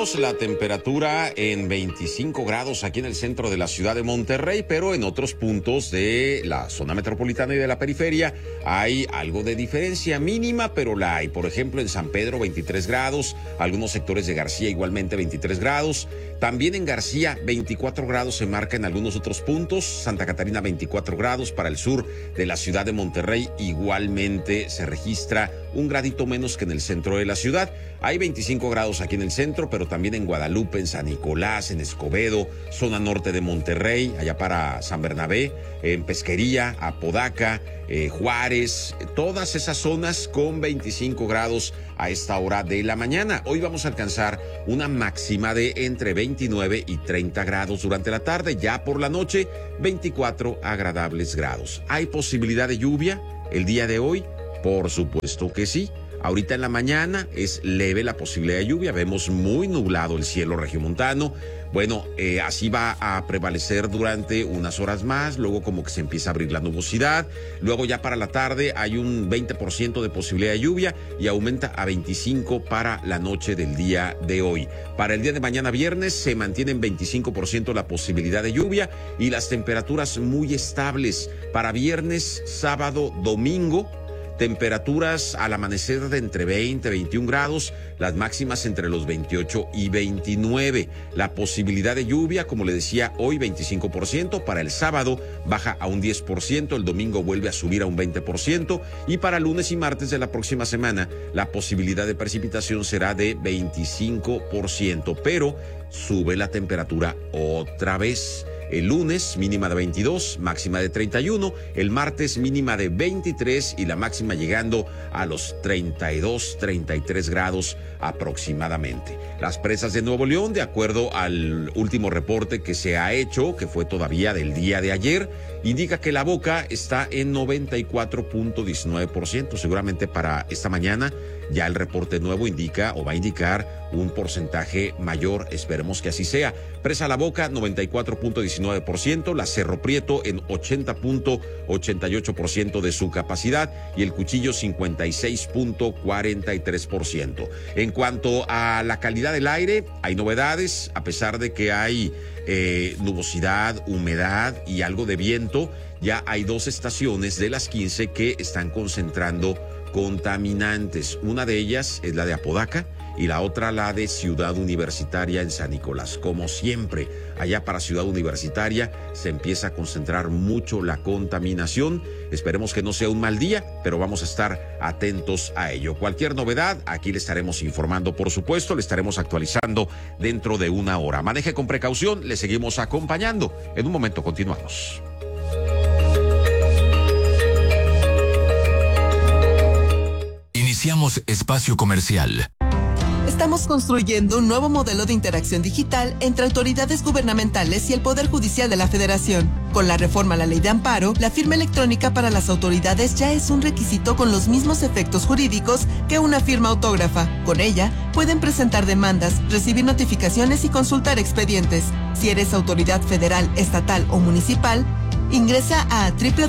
minutos, la temperatura en 25 grados aquí en el centro de la ciudad de Monterrey, pero en otros puntos de la zona metropolitana y de la periferia hay algo de diferencia mínima, pero la hay. Por ejemplo, en San Pedro 23 grados, algunos sectores de García igualmente 23 grados, también en García 24 grados se marca en algunos otros puntos, Santa Catarina 24 grados, para el sur de la ciudad de Monterrey igualmente se registra un gradito menos que en el centro de la ciudad. Hay 25 grados aquí en el centro, pero también en Guadalupe, en San Nicolás, en Escobedo, zona norte de Monterrey, allá para San Bernabé, en Pesquería, Apodaca, Juárez, todas esas zonas con 25 grados a esta hora de la mañana. Hoy vamos a alcanzar una máxima de entre 29 y 30 grados durante la tarde, ya por la noche 24 agradables grados. ¿Hay posibilidad de lluvia el día de hoy? Por supuesto que sí. Ahorita en la mañana es leve la posibilidad de lluvia, vemos muy nublado el cielo regiomontano. Bueno, así va a prevalecer durante unas horas más, luego como que se empieza a abrir la nubosidad, luego ya para la tarde hay un 20% de posibilidad de lluvia y aumenta a 25% para la noche del día de hoy. Para el día de mañana viernes se mantiene en 25% la posibilidad de lluvia y las temperaturas muy estables para viernes, sábado, domingo. Temperaturas al amanecer de entre 20 y 21 grados, las máximas entre los 28 y 29. La posibilidad de lluvia, como le decía, hoy 25%, para el sábado baja a un 10%, el domingo vuelve a subir a un 20% y para lunes y martes de la próxima semana la posibilidad de precipitación será de 25%, pero sube la temperatura otra vez. El lunes mínima de 22, máxima de 31, el martes mínima de 23 y la máxima llegando a los 32, 33 grados aproximadamente. Las presas de Nuevo León, de acuerdo al último reporte que se ha hecho, que fue todavía del día de ayer, indica que la Boca está en 94.19%. Seguramente para esta mañana ya el reporte nuevo indica o va a indicar un porcentaje mayor, esperemos que así sea. Presa La Boca 94.19%, la Cerro Prieto en 80.88% de su capacidad y el Cuchillo 56.43%. En cuanto a la calidad del aire, hay novedades, a pesar de que hay nubosidad, humedad y algo de viento, ya hay 2 estaciones de las 15 que están concentrando contaminantes. Una de ellas es la de Apodaca y la otra la de Ciudad Universitaria en San Nicolás. Como siempre, allá para Ciudad Universitaria se empieza a concentrar mucho la contaminación. Esperemos que no sea un mal día, pero vamos a estar atentos a ello. Cualquier novedad, aquí le estaremos informando, por supuesto, le estaremos actualizando dentro de una hora. Maneje con precaución, le seguimos acompañando. En un momento continuamos. Iniciamos espacio comercial. Estamos construyendo un nuevo modelo de interacción digital entre autoridades gubernamentales y el Poder Judicial de la Federación. Con la reforma a la Ley de Amparo, la firma electrónica para las autoridades ya es un requisito con los mismos efectos jurídicos que una firma autógrafa. Con ella, pueden presentar demandas, recibir notificaciones y consultar expedientes. Si eres autoridad federal, estatal o municipal, ingresa a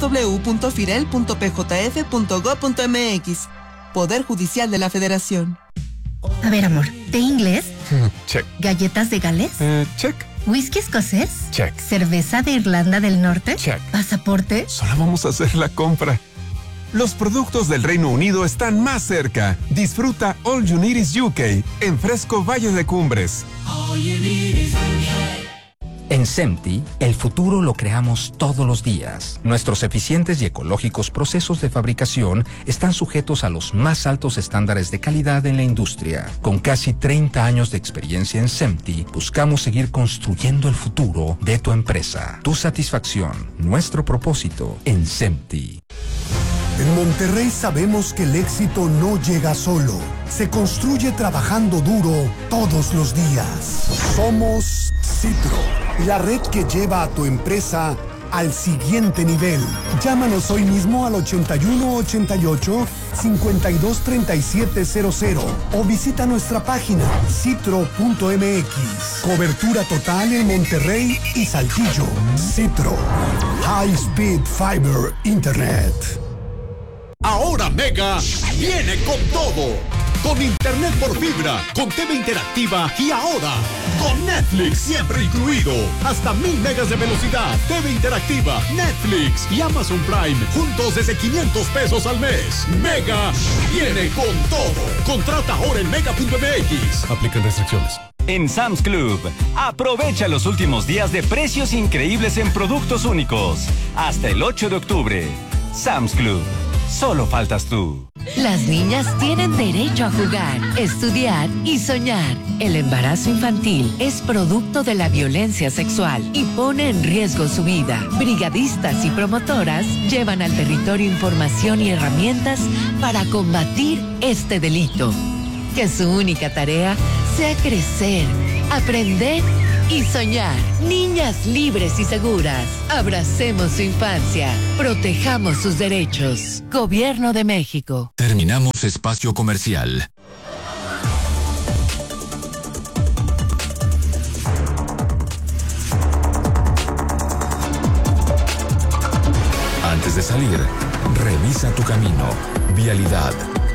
www.firel.pjf.gov.mx. Poder Judicial de la Federación. A ver, amor, ¿té inglés? Check. ¿Galletas de Gales? Check. ¿Whisky escocés? Check. ¿Cerveza de Irlanda del Norte? Check. ¿Pasaporte? Solo vamos a hacer la compra. Los productos del Reino Unido están más cerca. Disfruta All You Need Is UK en Fresco Valle de Cumbres. All you need is UK. En SEMTI, el futuro lo creamos todos los días. Nuestros eficientes y ecológicos procesos de fabricación están sujetos a los más altos estándares de calidad en la industria. Con casi 30 años de experiencia en SEMTI, buscamos seguir construyendo el futuro de tu empresa. Tu satisfacción, nuestro propósito en SEMTI. En Monterrey sabemos que el éxito no llega solo, se construye trabajando duro todos los días. Somos Citro, la red que lleva a tu empresa al siguiente nivel. Llámanos hoy mismo al 8188-523700 o visita nuestra página citro.mx. Cobertura total en Monterrey y Saltillo. Citro, High Speed Fiber Internet. Ahora Mega viene con todo. con internet por fibra, con TV interactiva y ahora con Netflix siempre incluido. Hasta 1000 megas de velocidad, TV interactiva, Netflix y Amazon Prime juntos desde 500 pesos al mes. Mega viene con todo. Contrata ahora en mega.mx. Aplican restricciones. En Sam's Club, aprovecha los últimos días de precios increíbles en productos únicos. Hasta el 8 de octubre. Sam's Club. Solo faltas tú. Las niñas tienen derecho a jugar, estudiar y soñar. El embarazo infantil es producto de la violencia sexual y pone en riesgo su vida. Brigadistas y promotoras llevan al territorio información y herramientas para combatir este delito. Que su única tarea sea crecer, aprender y soñar. Niñas libres y seguras. Abracemos su infancia. Protejamos sus derechos. Gobierno de México. Terminamos espacio comercial. Antes de salir, revisa tu camino. Vialidad.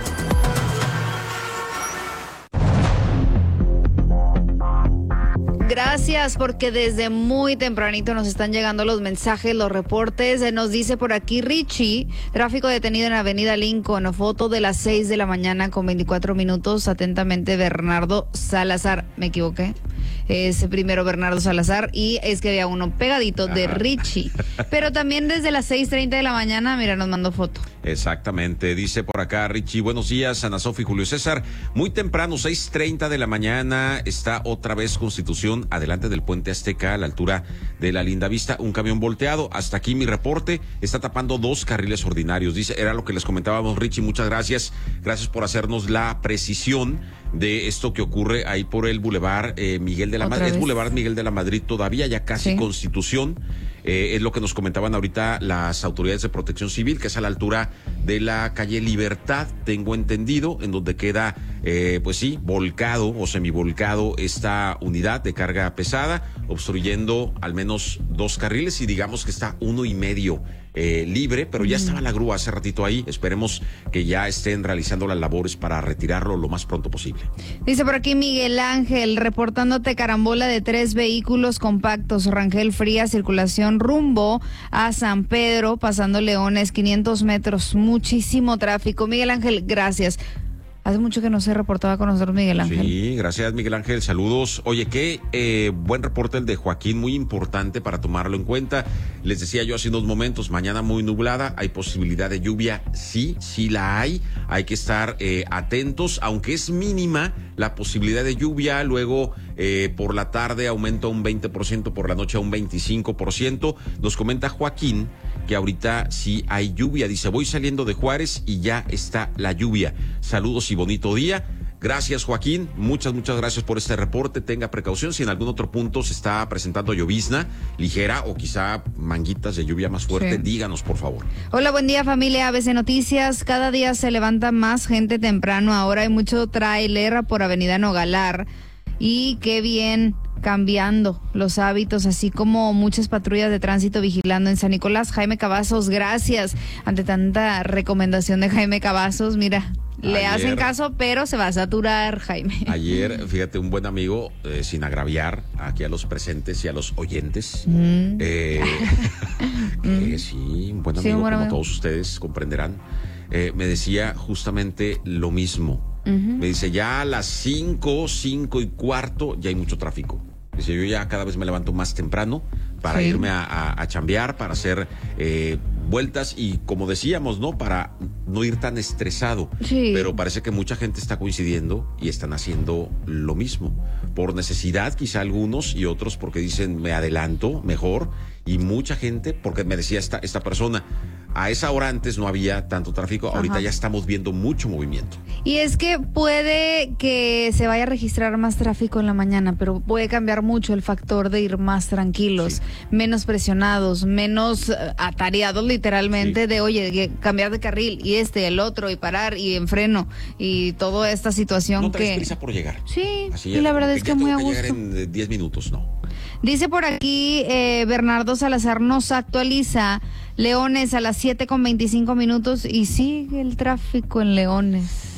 Gracias, porque desde muy tempranito nos están llegando los mensajes, los reportes. Nos dice por aquí Richie, tráfico detenido en Avenida Lincoln, foto de las 6 de la mañana con 24 minutos. Atentamente, Bernardo Salazar. Me equivoqué. Es primero Bernardo Salazar y es que había uno pegadito de Richie. Pero también desde las 6:30 de la mañana, mira, nos mandó foto. Exactamente, dice por acá Richie, buenos días, Ana Sofi, Julio César. Muy temprano, 6:30 de la mañana, está otra vez Constitución, adelante del Puente Azteca, a la altura de la Linda Vista, un camión volteado. Hasta aquí mi reporte, está tapando 2 carriles ordinarios. Dice, era lo que les comentábamos, Richie, muchas gracias. Gracias por hacernos la precisión de esto que ocurre ahí por el Boulevard Miguel de la Madrid. Es Boulevard Miguel de la Madrid todavía, ya casi Constitución. Es lo que nos comentaban ahorita las autoridades de protección civil, que es a la altura de la calle Libertad, tengo entendido, en donde queda, pues sí, volcado o semivolcado esta unidad de carga pesada, obstruyendo al menos 2 carriles y digamos que está 1.5 libre, pero ya estaba la grúa hace ratito ahí. Esperemos que ya estén realizando las labores para retirarlo lo más pronto posible. Dice por aquí Miguel Ángel, reportándote carambola de 3 vehículos compactos, Rangel Fría, circulación rumbo a San Pedro, pasando Leones, 500 metros, muchísimo tráfico. Miguel Ángel, gracias. Hace mucho que no se reportaba con nosotros Miguel Ángel. Sí, gracias Miguel Ángel, saludos. Oye, qué buen reporte el de Joaquín, muy importante para tomarlo en cuenta. Les decía yo hace unos momentos, mañana muy nublada, hay posibilidad de lluvia, sí la hay que estar atentos, aunque es mínima la posibilidad de lluvia, luego por la tarde aumenta un 20%, por la noche a un 25%. Nos comenta Joaquín que ahorita sí hay lluvia, dice, voy saliendo de Juárez y ya está la lluvia. Saludos y bonito día. Gracias Joaquín, muchas gracias por este reporte. Tenga precaución si en algún otro punto se está presentando llovizna ligera o quizá manguitas de lluvia más fuerte, díganos por favor. Hola, buen día familia ABC Noticias. Cada día se levanta más gente temprano, ahora hay mucho tráiler por Avenida Nogalar y qué bien cambiando los hábitos, así como muchas patrullas de tránsito vigilando en San Nicolás. Jaime Cavazos, gracias. Ante tanta recomendación de Jaime Cavazos, mira, le hacen caso, pero se va a saturar, Jaime. Ayer, fíjate, un buen amigo, sin agraviar aquí a los presentes y a los oyentes, que sí, un buen amigo, como todos ustedes comprenderán, me decía justamente lo mismo. Me dice, ya a las 5:15 ya hay mucho tráfico. Dice, yo ya cada vez me levanto más temprano para irme a chambear, para hacer vueltas y como decíamos, ¿no? Para no ir tan estresado. Pero parece que mucha gente está coincidiendo y están haciendo lo mismo. Por necesidad, quizá algunos, y otros porque dicen, me adelanto mejor. Y mucha gente, porque me decía esta persona, a esa hora antes no había tanto tráfico, ahorita ya estamos viendo mucho movimiento. Y es que puede que se vaya a registrar más tráfico en la mañana, pero puede cambiar mucho el factor de ir más tranquilos, menos presionados, menos atareados literalmente de, oye, cambiar de carril y el otro y parar y en freno y toda esta situación. No traes prisa por llegar. Sí, así y la verdad es que muy a gusto. Llegar en 10 minutos, no. Dice por aquí Bernardo Salazar, nos actualiza Leones a las 7:25 y sigue el tráfico en Leones.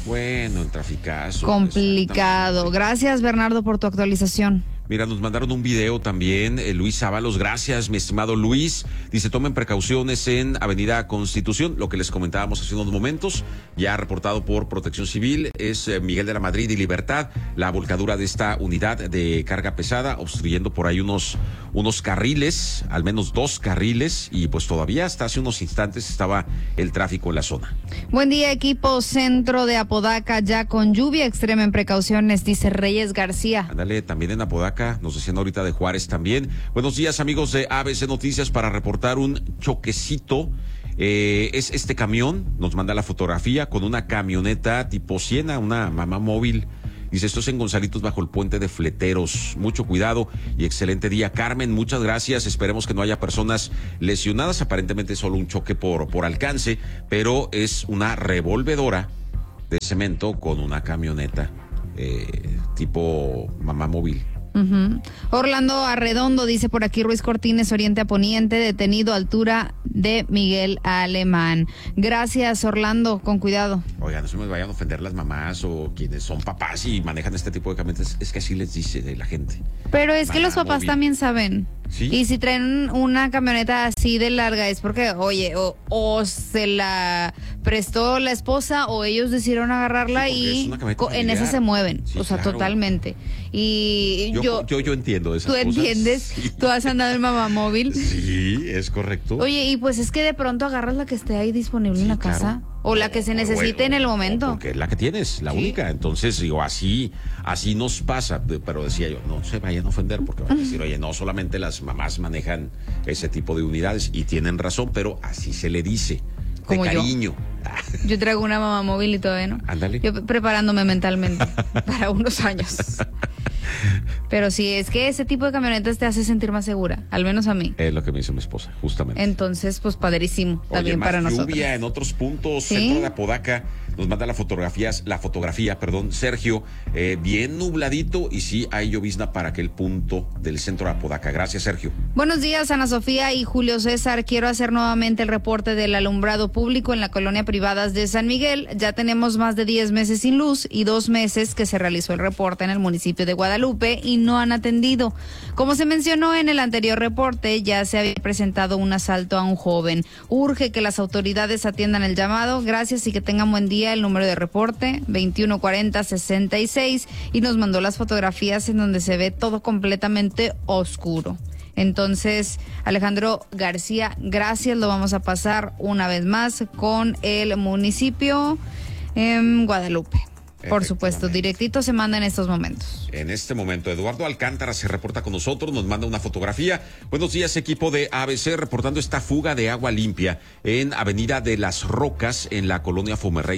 Bueno, el traficazo. Complicado. Gracias, Bernardo, por tu actualización. Mira, nos mandaron un video también, Luis Ábalos, gracias, mi estimado Luis. Dice, tomen precauciones en Avenida Constitución, lo que les comentábamos hace unos momentos, ya reportado por Protección Civil, es Miguel de la Madrid y Libertad, la volcadura de esta unidad de carga pesada, obstruyendo por ahí unos carriles, al menos 2 carriles, y pues todavía hasta hace unos instantes estaba el tráfico en la zona. Buen día, equipo centro de Apodaca, ya con lluvia, extremen precauciones, dice Reyes García. Ándale, también en Apodaca. Nos decían ahorita de Juárez también. Buenos días, amigos de ABC Noticias, para reportar un choquecito. Es este camión, nos manda la fotografía con una camioneta tipo Siena, una mamá móvil. Dice, esto es en Gonzalitos bajo el puente de Fleteros. Mucho cuidado y excelente día. Carmen, muchas gracias. Esperemos que no haya personas lesionadas. Aparentemente solo un choque por alcance, pero es una revolvedora de cemento con una camioneta tipo mamá móvil. Uh-huh. Orlando Arredondo dice por aquí, Ruiz Cortines, oriente a poniente, detenido, altura de Miguel Alemán. Gracias, Orlando, con cuidado. Oigan, no se me vayan a ofender las mamás o quienes son papás y manejan este tipo de camionetas, es que así les dice de la gente. Pero es que los papás móvil también saben. ¿Sí? Y si traen una camioneta así de larga es porque, oye, o se la prestó la esposa o ellos decidieron agarrarla, sí, y en esa se mueven, sí, o sea, claro, totalmente. Y yo entiendo esas cosas. ¿Tú entiendes? Sí. ¿Tú has andado en mamá móvil? Sí, es correcto. Oye, y pues es que de pronto agarras la que esté ahí disponible, sí, en la casa. Claro. O la que se necesite en el momento. Porque es la que tienes, la única. Entonces, digo, así nos pasa. Pero decía yo, no se vayan a ofender porque van a decir, oye, no solamente las mamás manejan ese tipo de unidades y tienen razón, pero así se le dice. Como de cariño. Yo traigo una mamá móvil y todavía no. Ándale. Yo preparándome mentalmente para unos años. Pero sí, es que ese tipo de camionetas te hace sentir más segura, al menos a mí. Es lo que me dice mi esposa, justamente. Entonces, pues padrísimo, también para nosotros. Lluvia en otros puntos, ¿sí? Centro de Apodaca, nos manda la fotografía, Sergio, bien nubladito y sí hay llovizna para aquel punto del centro de Apodaca. Gracias, Sergio. Buenos días, Ana Sofía y Julio César. Quiero hacer nuevamente el reporte del alumbrado público en la colonia Privadas de San Miguel. Ya tenemos más de 10 meses sin luz y 2 meses que se realizó el reporte en el municipio de Guadalupe y no han atendido. Como se mencionó en el anterior reporte, ya se había presentado un asalto a un joven. Urge que las autoridades atiendan el llamado. Gracias y que tengan buen día. El número de reporte 2140-66 y nos mandó las fotografías en donde se ve todo completamente oscuro. Entonces, Alejandro García, gracias, lo vamos a pasar una vez más con el municipio Guadalupe. Por supuesto, directito se manda en estos momentos. En este momento, Eduardo Alcántara se reporta con nosotros, nos manda una fotografía. Buenos días, equipo de ABC, reportando esta fuga de agua limpia en Avenida de las Rocas, en la colonia Fomerrey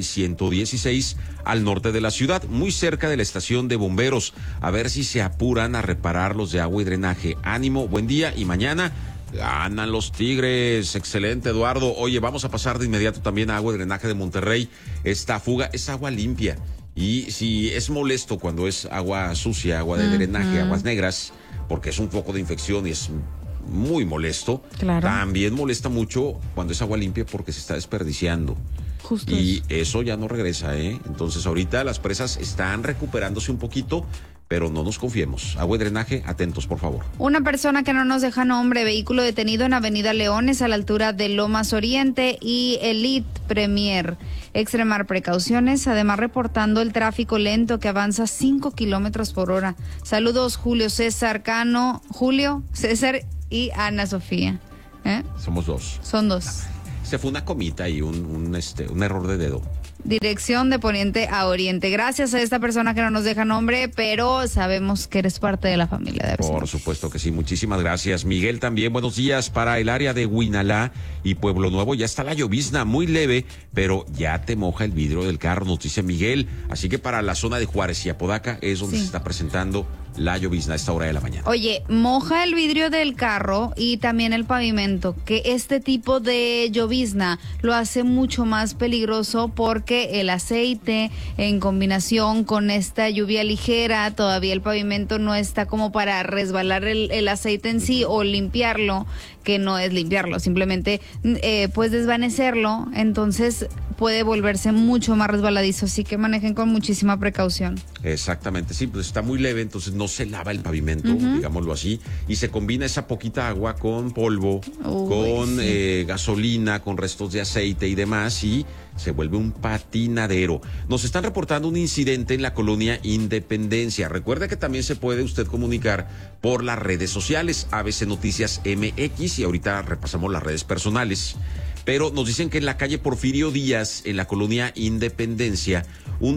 116, al norte de la ciudad, muy cerca de la estación de bomberos. A ver si se apuran a reparar los de agua y drenaje. Ánimo, buen día y mañana ganan los Tigres. Excelente, Eduardo. Oye, vamos a pasar de inmediato también a agua y drenaje de Monterrey. Esta fuga es agua limpia. Y si es molesto cuando es agua sucia, agua de drenaje, aguas negras, porque es un foco de infección y es muy molesto, claro, también molesta mucho cuando es agua limpia porque se está desperdiciando. Justo y eso ya no regresa, ¿eh? Entonces ahorita las presas están recuperándose un poquito, pero no nos confiemos. Agua y drenaje, atentos, por favor. Una persona que no nos deja nombre, vehículo detenido en Avenida Leones a la altura de Lomas Oriente y Elite Premier. Extremar precauciones, además reportando el tráfico lento que avanza 5 kilómetros por hora. Saludos, Julio César Cano, Julio César y Ana Sofía. Somos 2. Son 2. Se fue una comita y un error de dedo. Dirección de poniente a oriente. Gracias a esta persona que no nos deja nombre, pero sabemos que eres parte de la familia de ABC. Por supuesto que sí, muchísimas gracias. Miguel también, buenos días. Para el área de Huinalá y Pueblo Nuevo ya está la llovizna, muy leve, pero ya te moja el vidrio del carro, nos dice Miguel. Así que para la zona de Juárez y Apodaca es donde se está presentando la llovizna a esta hora de la mañana. Oye, moja el vidrio del carro y también el pavimento, que este tipo de llovizna lo hace mucho más peligroso porque el aceite en combinación con esta lluvia ligera, todavía el pavimento no está como para resbalar el aceite en sí o limpiarlo, que no es limpiarlo, simplemente pues desvanecerlo. Entonces puede volverse mucho más resbaladizo, así que manejen con muchísima precaución. Exactamente, sí, pues está muy leve, entonces no se lava el pavimento, digámoslo así, y se combina esa poquita agua con polvo, con gasolina, con restos de aceite y demás, y se vuelve un patinadero. Nos están reportando un incidente en la colonia Independencia. Recuerde que también se puede usted comunicar por las redes sociales, ABC Noticias MX, y ahorita repasamos las redes personales. Pero nos dicen que en la calle Porfirio Díaz, en la colonia Independencia,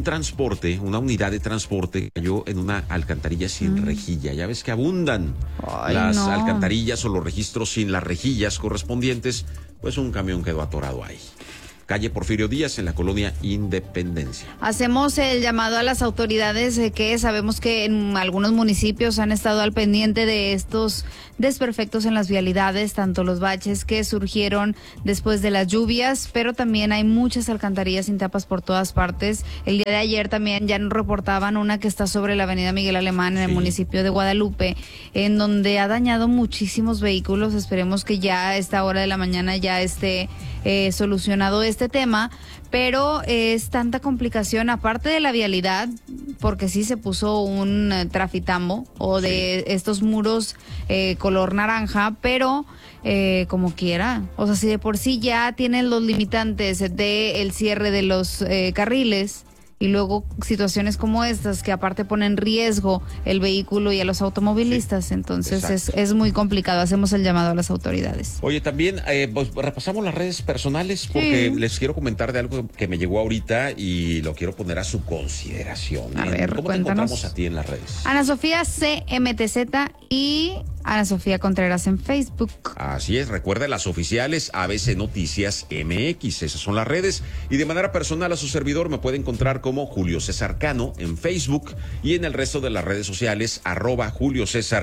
una unidad de transporte cayó en una alcantarilla sin rejilla. Ya ves que abundan las alcantarillas o los registros sin las rejillas correspondientes, pues un camión quedó atorado ahí. Calle Porfirio Díaz, en la colonia Independencia. Hacemos el llamado a las autoridades que sabemos que en algunos municipios han estado al pendiente de estos desperfectos en las vialidades, tanto los baches que surgieron después de las lluvias, pero también hay muchas alcantarillas sin tapas por todas partes. El día de ayer también ya nos reportaban una que está sobre la avenida Miguel Alemán en el municipio de Guadalupe, en donde ha dañado muchísimos vehículos. Esperemos que ya a esta hora de la mañana ya esté solucionado este tema, pero es tanta complicación, aparte de la vialidad, porque sí se puso un trafitambo o de estos muros color naranja, pero como quiera, o sea, si de por sí ya tienen los limitantes del cierre de los carriles, y luego situaciones como estas que aparte ponen en riesgo el vehículo y a los automovilistas, entonces es muy complicado. Hacemos el llamado a las autoridades. Oye, también pues, repasamos las redes personales porque les quiero comentar de algo que me llegó ahorita y lo quiero poner a su consideración. A ver, ¿Cómo cuéntanos. te encontramos a ti en las redes? Ana Sofía CMTZ y Ana Sofía Contreras en Facebook. Así es, recuerda las oficiales ABC Noticias MX, esas son las redes, y de manera personal a su servidor me puede encontrar como Julio César Cano en Facebook y en el resto de las redes sociales @Julio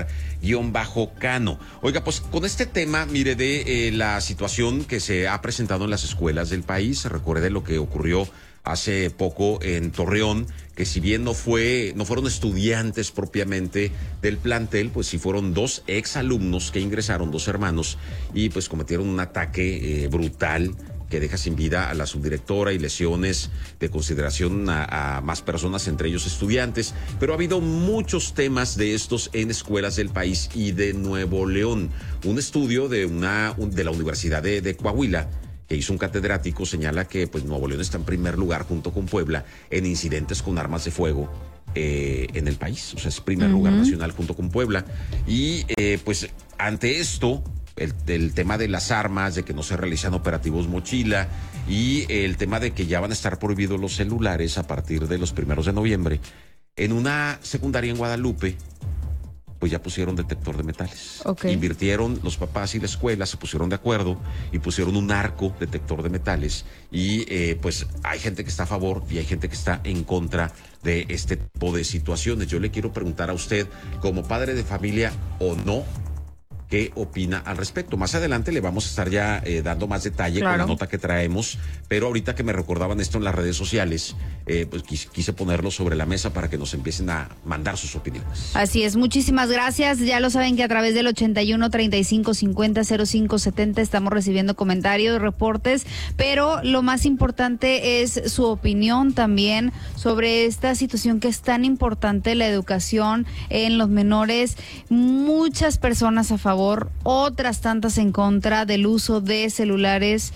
César_Cano. Oiga, pues con este tema, mire, de la situación que se ha presentado en las escuelas del país, recuerde lo que ocurrió hace poco en Torreón, que si bien no fueron estudiantes propiamente del plantel, pues sí fueron 2 exalumnos que ingresaron, 2 hermanos, y pues cometieron un ataque brutal que deja sin vida a la subdirectora y lesiones de consideración a más personas, entre ellos estudiantes. Pero ha habido muchos temas de estos en escuelas del país y de Nuevo León. Un estudio de la Universidad de Coahuila, que hizo un catedrático, señala que pues Nuevo León está en primer lugar junto con Puebla en incidentes con armas de fuego en el país. O sea, es primer lugar nacional junto con Puebla. Y pues ante esto, el tema de las armas, de que no se realizan operativos mochila y el tema de que ya van a estar prohibidos los celulares a partir de los 1 de noviembre, en una secundaria en Guadalupe, pues ya pusieron detector de metales. Invirtieron los papás y la escuela, se pusieron de acuerdo y pusieron un arco detector de metales. Y pues hay gente que está a favor y hay gente que está en contra de este tipo de situaciones. Yo le quiero preguntar a usted, como padre de familia o no, ¿qué opina al respecto? Más adelante le vamos a estar ya dando más detalle con la nota que traemos, pero ahorita que me recordaban esto en las redes sociales, pues quise ponerlo sobre la mesa para que nos empiecen a mandar sus opiniones. Así es, muchísimas gracias. Ya lo saben que a través del 81 35 50 05 70 estamos recibiendo comentarios, reportes, pero lo más importante es su opinión también sobre esta situación que es tan importante, la educación en los menores. Muchas personas a favor, otras tantas en contra del uso de celulares,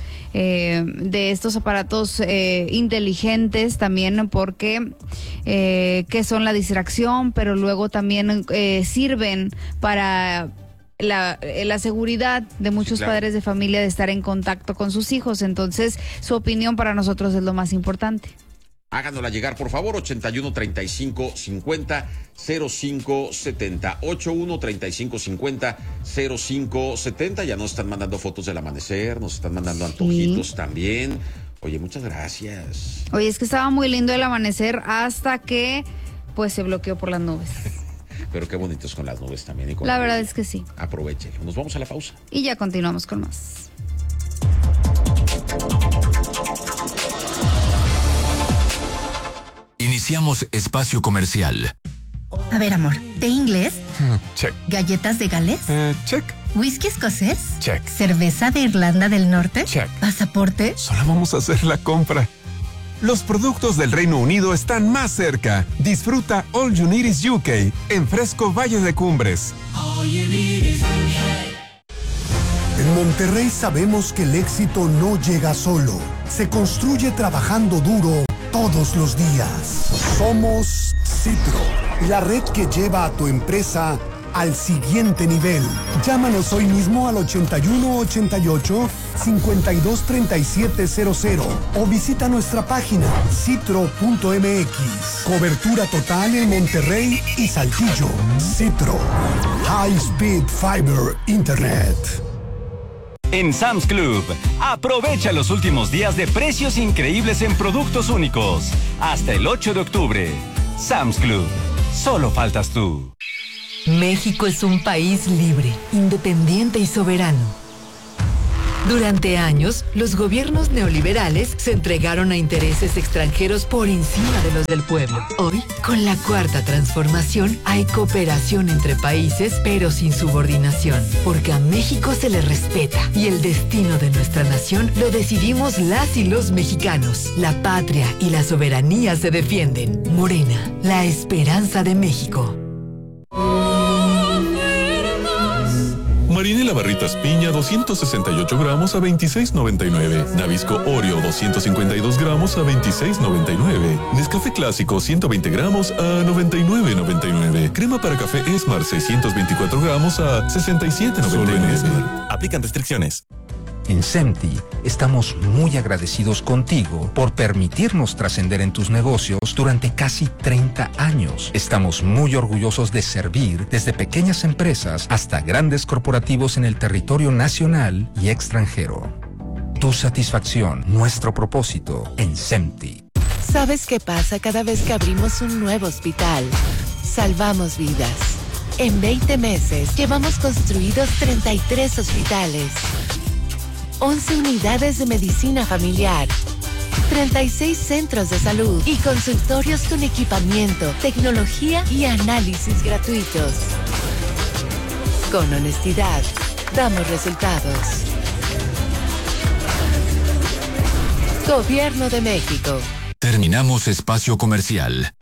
de estos aparatos inteligentes también, porque que son la distracción, pero luego también sirven para la seguridad de muchos padres de familia de estar en contacto con sus hijos. Entonces, su opinión para nosotros es lo más importante. Háganosla llegar, por favor, 81 35 50 05 70. 81 35 50 05 70. Ya nos están mandando fotos del amanecer, nos están mandando antojitos también. Oye, muchas gracias. Oye, es que estaba muy lindo el amanecer hasta que pues se bloqueó por las nubes. Pero qué bonitos con las nubes también. Y con la verdad es que sí. Aprovechen. Nos vamos a la pausa. Y ya continuamos con más. Iniciamos espacio comercial. A ver, amor, ¿té inglés? Check. ¿Galletas de Gales? Check. ¿Whisky escocés? Check. ¿Cerveza de Irlanda del Norte? Check. ¿Pasaporte? Solo vamos a hacer la compra. Los productos del Reino Unido están más cerca. Disfruta All You Need Is UK en Fresco Valle de Cumbres. En Monterrey sabemos que el éxito no llega solo. Se construye trabajando duro todos los días. Somos Citro, la red que lleva a tu empresa al siguiente nivel. Llámanos hoy mismo al 8188-523700 o visita nuestra página citro.mx. Cobertura total en Monterrey y Saltillo. Citro. High Speed Fiber Internet. En Sam's Club, aprovecha los últimos días de precios increíbles en productos únicos. Hasta el 8 de octubre. Sam's Club. Solo faltas tú. México es un país libre, independiente y soberano. Durante años, los gobiernos neoliberales se entregaron a intereses extranjeros por encima de los del pueblo. Hoy, con la Cuarta Transformación, hay cooperación entre países, pero sin subordinación, porque a México se le respeta y el destino de nuestra nación lo decidimos las y los mexicanos. La patria y la soberanía se defienden. Morena, la esperanza de México. Marinela Barritas Piña 268 gramos a $26.99. Nabisco Oreo 252 gramos a $26.99. Nescafé Clásico 120 gramos a $99.99. Crema para café Esmar 624 gramos a $67.99. Aplican restricciones. En SEMTI estamos muy agradecidos contigo por permitirnos trascender en tus negocios durante casi 30 años. Estamos muy orgullosos de servir desde pequeñas empresas hasta grandes corporativos en el territorio nacional y extranjero. Tu satisfacción, nuestro propósito en SEMTI. ¿Sabes qué pasa cada vez que abrimos un nuevo hospital? Salvamos vidas. En 20 meses llevamos construidos 33 hospitales. 11 unidades de medicina familiar, 36 centros de salud y consultorios con equipamiento, tecnología y análisis gratuitos. Con honestidad, damos resultados. Gobierno de México. Terminamos espacio comercial.